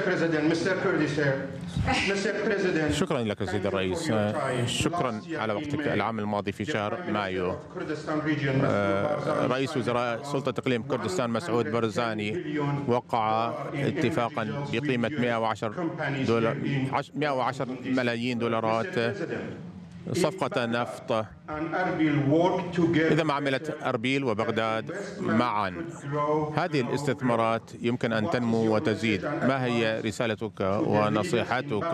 شكرا لك سيد الرئيس. شكرا على وقتك. العام الماضي في شهر مايو رئيس وزراء سلطة إقليم كردستان مسعود بارزاني وقع اتفاقا بقيمة 110 ملايين دولارات صفقة نفط. إذا ما عملت أربيل وبغداد معا هذه الاستثمارات يمكن أن تنمو وتزيد. ما هي رسالتك ونصيحتك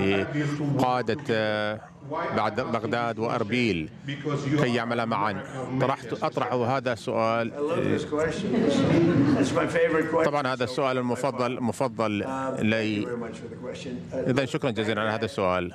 لقادة بغداد وأربيل كي يعملا معا؟ أطرح هذا السؤال. طبعا هذا السؤال المفضل لي. إذا شكرا جزيلا على هذا السؤال.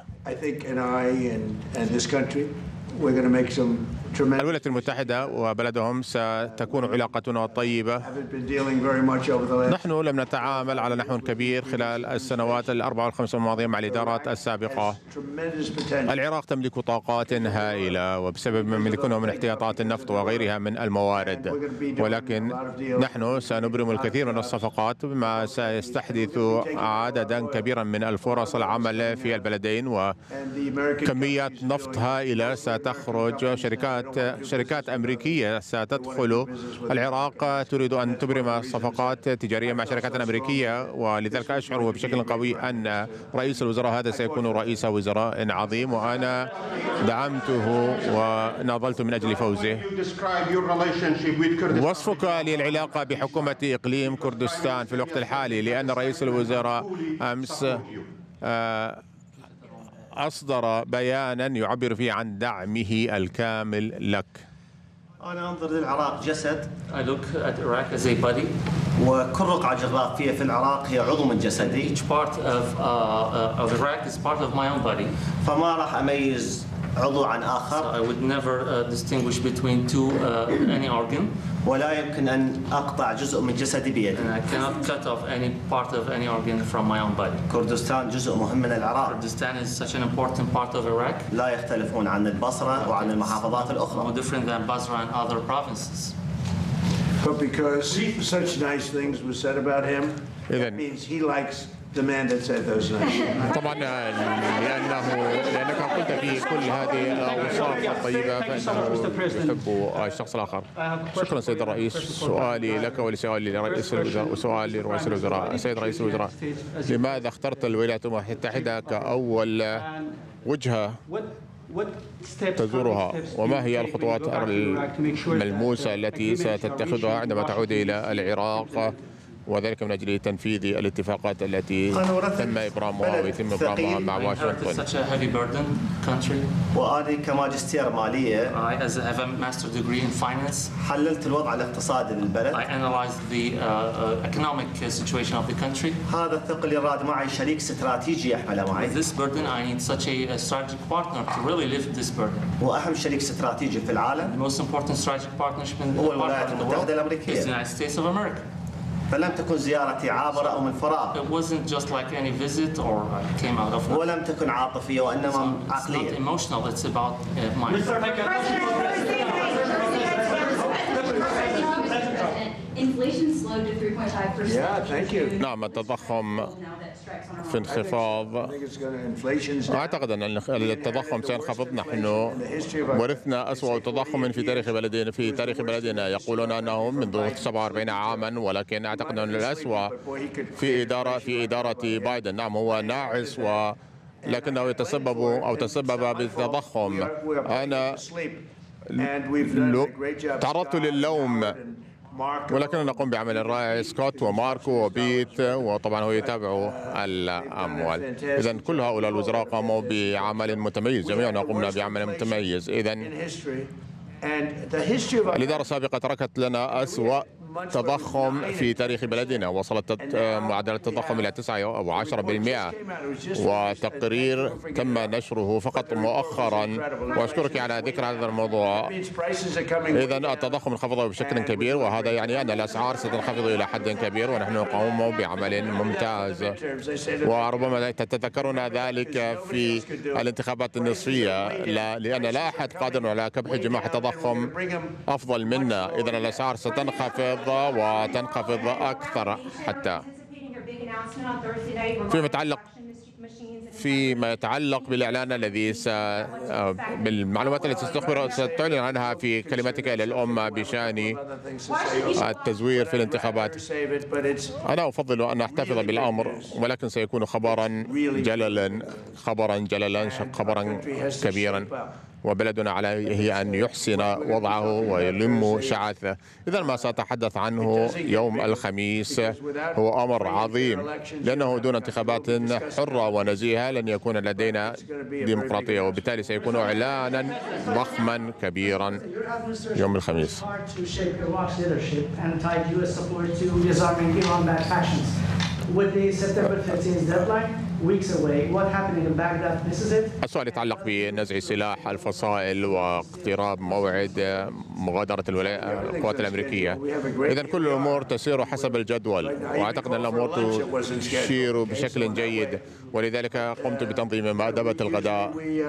الولايات المتحدة وبلدهم ستكون علاقتنا طيبة. نحن لم نتعامل على نحو كبير خلال السنوات الأربع والخمس الماضية مع الإدارات السابقة. العراق تملك طاقات هائلة وبسبب ما يملكونه من احتياطات النفط وغيرها من الموارد، ولكن نحن سنبرم الكثير من الصفقات بما سيستحدث عددا كبيرا من الفرص العمل في البلدين وكميات نفط هائلة ستخرج. شركات أمريكية ستدخل العراق تريد أن تبرم صفقات تجارية مع شركات أمريكية، ولذلك أشعر بشكل قوي أن رئيس الوزراء هذا سيكون رئيس وزراء عظيم، وأنا دعمته وناضلت من أجل فوزه. وصفك للعلاقة بحكومة إقليم كردستان في الوقت الحالي، لأن رئيس الوزراء أمس أصدر بيانا يعبر فيه عن دعمه الكامل لك. أنا أنظر للعراق جسد. I look at Iraq as a body. وكل رقعة جغرافية في العراق هي عضو من جسدي. Each part of Iraq is part of my own body. فما راح أميز عضو عن آخر. So I would never distinguish between any organ. ولا يمكن أن أقطع جزء من جسدي بيدي. And I cannot cut off any part of any organ from my own body. كردستان جزء مهم من العراق. Kurdistan is such an important part of Iraq. لا يختلفون عن البصرة وعن المحافظات الأخرى. No different than Basra and other provinces. But because such nice things were said about him, that means he likes the man that said those nice things. طبعا لأنك قلت في كل هذه الأوصاف الطيبة فإنه يحب الشخص الآخر. شكرا سيد الرئيس. سؤالي لك ولسؤالي لرئيس الوزراء وسؤالي لرئيس الوزراء. سيد رئيس الوزراء، لماذا اخترت الولايات المتحدة كأول وجهة تزورها، وما هي الخطوات الملموسة التي ستتخذها عندما تعود إلى العراق، وذلك من أجل تنفيذ الاتفاقات التي تم إبرامها ويتم إبرامها مع واشنطن؟ وأنا كماجستير مالية حللت الوضع الاقتصادي للبلد. هذا الثقل يراد معي شريك استراتيجي يحمله معي. وأهم شريك استراتيجي في العالم هو الولايات المتحدة الأمريكية. فلم تكن زيارتي عابرة أو من فراغ. It wasn't just like any visit or I came out of. ولم تكن عاطفية وإنما عقلية. It's not emotional. It's about mind. Inflation slowed to 3.5%. Yeah, thank you. نعم، التضخم في انخفاض. أعتقد أن التضخم سينخفض. نحن ورثنا أسوأ تضخم في تاريخ بلدنا. يقولون أنه منذ 47 عاما، ولكن أعتقد أن الأسوأ في إدارة بايدن. نعم، هو ناعس لكنه تسبب بالتضخم. أنا تعرضت للوم، ولكننا نقوم بعمل رائع. سكوت وماركو وبيت، وطبعا هو يتابع الأموال. إذا كل هؤلاء الوزراء قاموا بعمل متميز، جميعنا قمنا بعمل متميز. إذا الإدارة السابقة تركت لنا أسوأ تضخم في تاريخ بلدنا. وصلت معدل التضخم إلى 9 أو 10%، وتقرير تم نشره فقط مؤخرا، وأشكرك على ذكر هذا الموضوع. إذا التضخم انخفض بشكل كبير، وهذا يعني أن الأسعار ستنخفض إلى حد كبير، ونحن نقوم بعمل ممتاز. وربما تتذكرون ذلك في الانتخابات النصفية، لأن لا أحد قادر على كبح جماح التضخم أفضل منا. إذا الأسعار ستنخفض وتنخفض أكثر حتى. فيما يتعلق بالإعلان الذي بالمعلومات التي ستعلن عنها في كلمتك إلى الأمة بشأن التزوير في الانتخابات. أنا أفضل أن أحتفظ بالأمر، ولكن سيكون خبرا جللا خبرا كبيرا، وبلدنا عليه أن يحسن وضعه ويلم شعثه. إذا ما سأتحدث عنه يوم الخميس هو أمر عظيم، لأنه دون انتخابات حرة ونزيهة لن يكون لدينا ديمقراطية، وبالتالي سيكون إعلانا ضخما كبيرا يوم الخميس. السؤال يتعلق بنزع سلاح الفصائل واقتراب موعد مغادرة القوات الأمريكية. إذا كل الأمور تسير حسب الجدول، وأعتقد أن الأمور تشير بشكل جيد، ولذلك قمت بتنظيم مأدبة الغداء.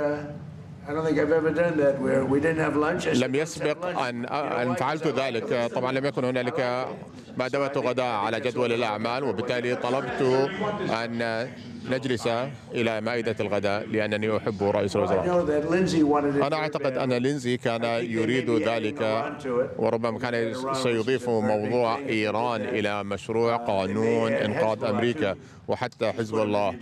لم يسبق أن فعلت ذلك. طبعا لم يكن هنالك مأدبة غداء على جدول الأعمال، وبالتالي طلبت أن نجلس إلى مائدة الغداء لأنني أحب رئيس الوزراء. أنا أعتقد أن لينزي كان يريد ذلك، وربما كان سيضيف موضوع إيران إلى مشروع قانون إنقاذ أمريكا وحتى حزب الله.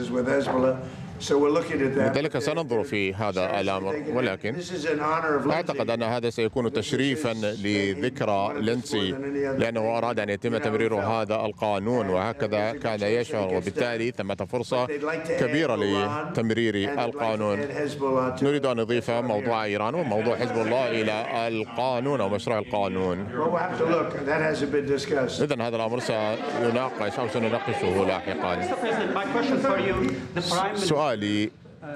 لذلك سننظر في هذا الأمر، ولكن أعتقد أن هذا سيكون تشريفا لذكرى لينسي، لأنه أراد أن يتم تمرير هذا القانون وهكذا كان يشعر، وبالتالي ثمة فرصة كبيرة لتمرير القانون. نريد أن نضيف موضوع إيران وموضوع حزب الله إلى القانون أو مشروع القانون. إذن هذا الأمر سيناقش أو سنناقشه لاحقا. سؤالي: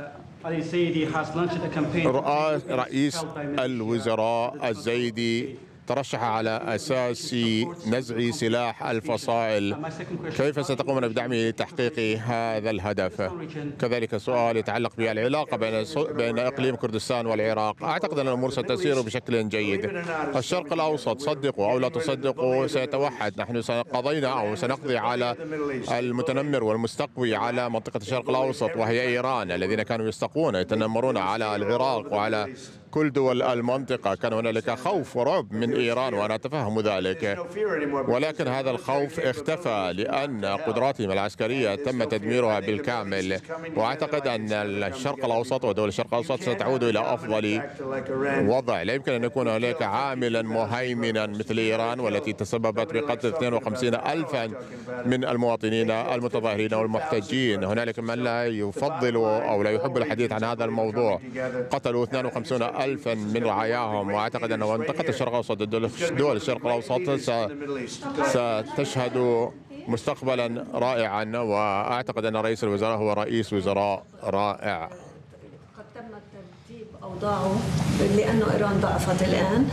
رئيس الوزراء الزيدي ترشح على أساس نزع سلاح الفصائل، كيف ستقومون بدعمه لتحقيق هذا الهدف؟ كذلك سؤال يتعلق بالعلاقة بين إقليم كردستان والعراق. أعتقد أن الأمور ستسير بشكل جيد. الشرق الأوسط، صدقوا أو لا تصدقوا، سيتوحد. نحن سنقضينا أو سنقضي على المتنمر والمستقوي على منطقة الشرق الأوسط وهي إيران، الذين كانوا يتنمرون على العراق وعلى كل دول المنطقة. كان هنالك خوف ورعب من إيران وأنا أتفهم ذلك، ولكن هذا الخوف اختفى لأن قدراتهم العسكرية تم تدميرها بالكامل. وأعتقد أن الشرق الأوسط ودول الشرق الأوسط ستعود إلى أفضل وضع. لا يمكن أن يكون هناك عاملا مهيمنا مثل إيران والتي تسببت بقتل 52,000 من المواطنين المتظاهرين والمحتجين. هنالك من لا يفضل أو لا يحب الحديث عن هذا الموضوع. قتلوا 52,000 من رعاياهم، وأعتقد أن منطقة الشرق الأوسط دول الشرق الأوسط ستشهد مستقبلا رائعا، وأعتقد أن رئيس الوزراء هو رئيس وزراء رائع. قد تم ترتيب أوضاعه لأنه إيران ضعفت الآن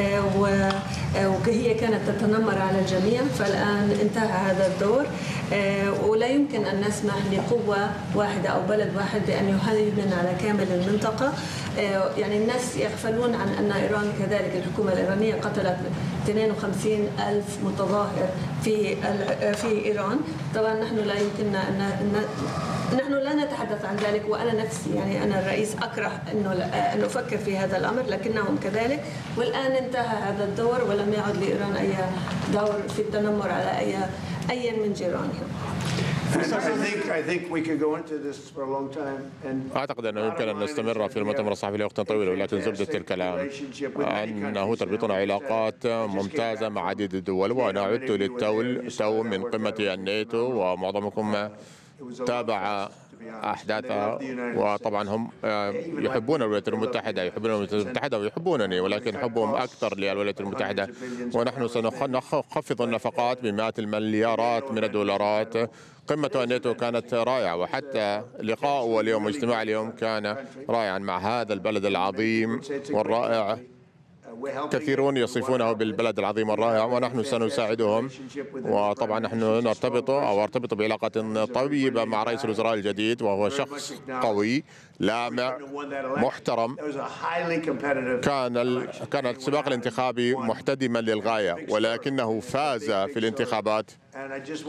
وهي كانت تتنمر على الجميع، فالآن انتهى هذا الدور، ولا يمكن أن نسمح لقوة واحدة أو بلد واحد بأن يهيمن على كامل المنطقة. يعني الناس يغفلون عن أن إيران كذلك، الحكومة الإيرانية قتلت 52,000 متظاهر في إيران. طبعا نحن لا يمكننا نحن لا نتحدث عن ذلك، وأنا نفسي يعني أنا الرئيس أكره أن أفكر في هذا الأمر، لكنهم كذلك. والآن انتهى هذا الدور ولم يعد لإيران أي دور في التنمر على أي من جيرانهم. أعتقد أنه يمكن أن نستمر في المؤتمر الصحفي لوقت طويل، ولكن زبدة الكلام أنه تربطنا علاقات ممتازة مع عديد الدول. وأنا عدت للتو من قمة الناتو، ومعظمكم تابع أحداثها، وطبعا هم يحبون الولايات المتحدة ويحبونني، ولكن حبهم أكثر للولايات المتحدة. ونحن سنخفض النفقات بمئات المليارات من الدولارات. قمة الناتو كانت رائعة، وحتى لقاء اليوم واجتماع اليوم كان رائعا مع هذا البلد العظيم والرائع. كثيرون يصفونه بالبلد العظيم الرائع، ونحن سنساعدهم. وطبعا نحن ارتبط بعلاقة طيبة مع رئيس الوزراء الجديد، وهو شخص قوي لامع محترم. كان السباق الانتخابي محتدما للغاية، ولكنه فاز في الانتخابات.